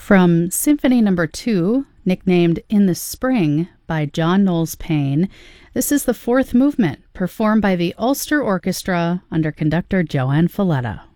From Symphony Number 2, nicknamed In the Spring by John Knowles Paine, this is the fourth movement, performed by the Ulster Orchestra under conductor Joanne Falletta.